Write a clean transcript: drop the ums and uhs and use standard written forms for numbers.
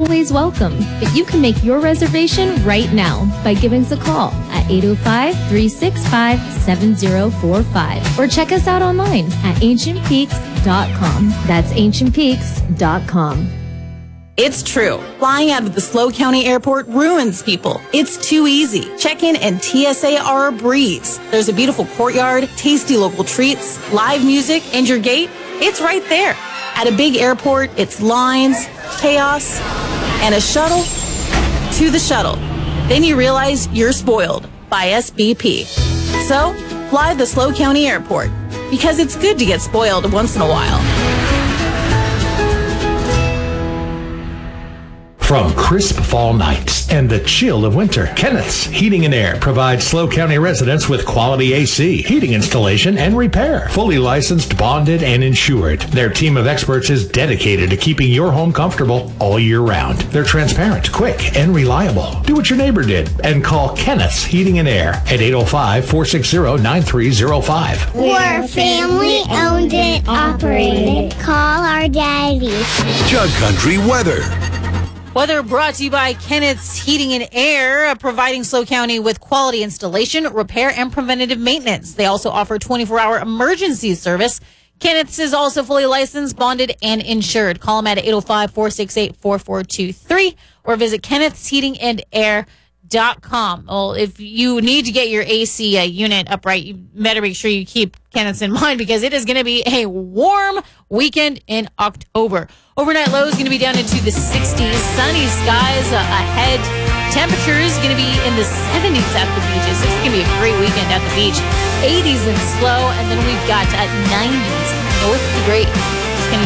always welcome, but you can make your reservation right now by giving us a call at 805-365-7045 or check us out online at ancientpeaks.com. That's ancientpeaks.com. It's true. Flying out of the SLO County Airport ruins people. It's too easy. Check-in and TSA are a breeze. There's a beautiful courtyard, tasty local treats, live music, and your gate, it's right there. At a big airport, it's lines, chaos, and a shuttle to the shuttle. Then you realize you're spoiled by SBP. So, fly the SLO County Airport, because it's good to get spoiled once in a while. From crisp fall nights and the chill of winter, Kenneth's Heating and Air provides SLO County residents with quality AC, heating installation, and repair. Fully licensed, bonded, and insured. Their team of experts is dedicated to keeping your home comfortable all year round. They're transparent, quick, and reliable. Do what your neighbor did and call Kenneth's Heating and Air at 805-460-9305. We're family owned and operated. Call our daddy. Jug Country weather. Weather brought to you by Kenneth's Heating and Air, providing SLO County with quality installation, repair, and preventative maintenance. They also offer 24-hour emergency service. Kenneth's is also fully licensed, bonded, and insured. Call them at 805-468-4423 or visit kennethsheatingandair.com. Well, if you need to get your AC unit upright, you better make sure you keep Kenneth's in mind because it is going to be a warm weekend in October. Overnight low is going to be down into the 60s. Sunny skies ahead. Temperatures going to be in the 70s at the beaches. It's going to be a great weekend at the beach. 80s in SLO, and then we've got 90s north of the Great. It's going to